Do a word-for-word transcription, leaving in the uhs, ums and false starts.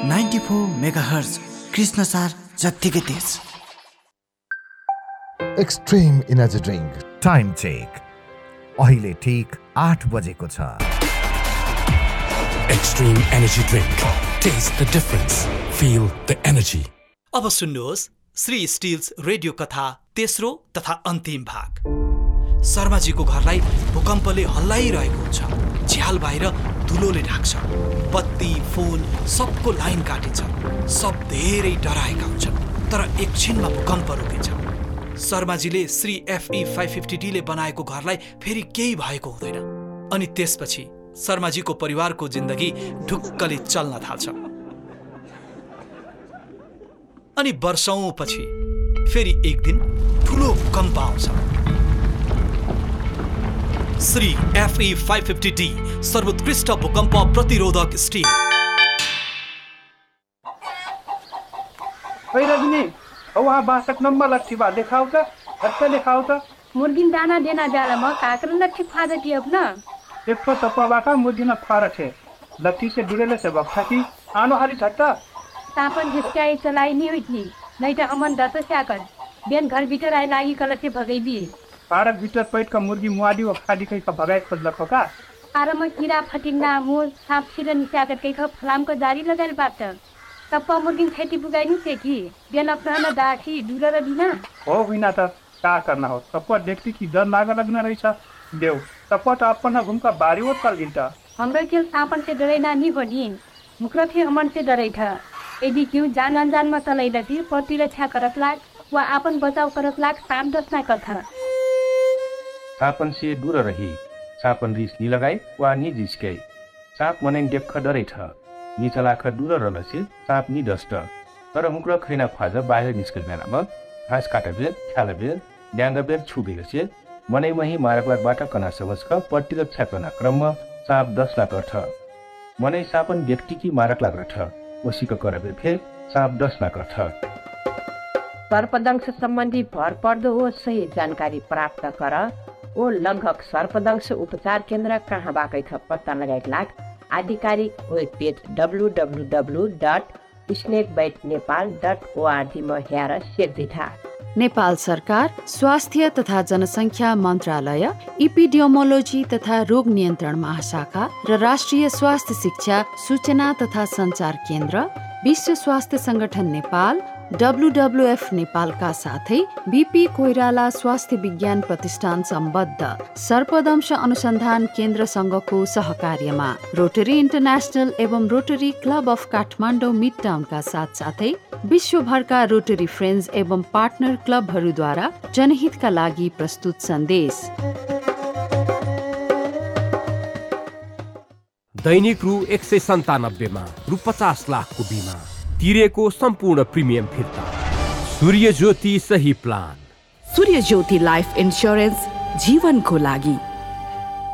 Ninety four megahertz Krishnasar जत्तिकै तेज। Extreme energy drink time check अहिले ठीक आठ बजेको छ। Extreme energy drink, test the difference, feel the energy. अब सुन्नुहोस् श्री स्टिल्स रेडियो कथा तेस्रो तथा अन्तिम भाग। शर्माजीको घरलाई भूकम्पले हल्लाइरहेको हुन्छ। झ्याल बाहिर धुलोले ढाक्छ। बत्ती फोन सबको लाइन काटिन्छ। सब धेरै डराएका हुन्छन्, तर एकछिनमा भूकम्प रोकिन्छ। शर्माजीले Shri FE five fifty D ले बनाएको घरलाई फेरि केही भएको हुँदैन। अनि त्यसपछि शर्माजीको परिवारको जिन्दगी ढुक्कले चल्न थाल्छ। अनि वर्षौंपछि फेरि एक दिन ठुलो भूकम्प आउँछ। Shri FE five fifty D सर्वोत्कृष्ट भूकम्प प्रतिरोधक स्टिल। रजनी वहाँ बासठ नंबर लट्ठी बा देखाओ त, अच्छा देखाओ त। मुर्गिन दाना देना जाला म काकर लट्ठी फादा टी अपना। देखो तपवा का मुर्गिन फारा छे लट्ठी से जुड़ेले से बक्सा की आनो हाली छट्टा तापन हिस्काई चलाई नहीं हुई थी, नहीं तो अमन दस से आकर बेन घर भीतर आए लागी कलर से भगाई दी। पारक भीतर पैट का मुर्गी मुआदी व खादी कहीं का भगाई खोज लखो का। आराम कीड़ा फटिंगना मुंह सांप छिरन से आकर कहीं का फलाम को जारी लगाए बात तब मुर्गी खेती पुगाई नहीं थे कि बेन अपना न दाठी दूर रबिना हो बिना त का करना हो। तब देखती कि डर लाग लगना रही छ देव तब तो अपन घुमका बारी ओत कर गिनता। हमरा के सांपन से डरे ना नहीं बनी मुकरा फिर अमन से डरे था। यदि क्यों जान अनजान में चलाई लगी प्रतिरक्षा करत लाग वा अपन बचाव करत लाग सांप दस ना करता। सांपन से दूर रही, सांपन रिस नी लगाई वा नी जिस्के। सांप मनै देख डरै छ, नी चलाख दूर रहल से सांप नी डस्ट। तर मुकरा खैना ख्वाजा बाहिर निस्कल बेलामा घाँस काटा बेल ख्याल बेल ड्याङ्ग बेल छुबेल से मनै मही मारकबाट कना सबसका प्रतिरक्षा करना क्रममा सांप दस लाख अर्थ मनै सांपन व्यक्ति की मारक लाग रह ओसी का करबे फिर सांप दस लाख अर्थ। सर्पदंश संबंधी भरपर्दो हो सही जानकारी प्राप्त कर ओ लगभग सर्पदंश उपचार केन्द्र कहाँ बाकै छ पत्ता लगाएक लाग आधिकारिक web page W W W dot snake bite Nepal dot ORG मा हेर सेक्दै था। नेपाल सरकार स्वास्थ्य तथा जनसङ्ख्या मन्त्रालय, इपिडियोमोलोजी तथा रोग नियन्त्रण महाशाखा र राष्ट्रिय स्वास्थ्य शिक्षा सूचना तथा सञ्चार केन्द्र, विश्व स्वास्थ्य संगठन नेपाल, डब्लुडब्लुएफ नेपालका साथै बीपी कोइराला स्वास्थ्य विज्ञान प्रतिष्ठान सम्बद्ध सर्पदंश अनुसन्धान केन्द्रसँगको सहकार्यमा रोटरी इन्टरनेसनल एवं rotary club of Kathmandu mid टाउनका साथसाथै विश्वभरका रोटरी फ्रेन्ड्स एवं पार्टनर क्लबहरूद्वारा जनहितका लागि प्रस्तुत सन्देश। दैनिक रु एक सय सन्तानब्बेमा रु पचास लाखको बिमा तिरेको सम्पूर्ण प्रिमियम फिर्ता। सूर्य ज्योति सही प्लान। सूर्य ज्योति लाइफ इन्स्योरेन्स जीवनको लागि।